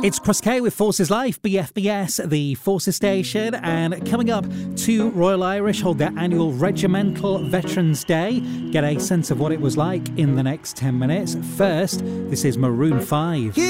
It's Chris K with Forces Life, BFBS, the Forces Station, and coming up, 2 Royal Irish hold their annual Regimental Veterans Day. Get a sense of what it was like in the next 10 minutes. First, this is Maroon 5.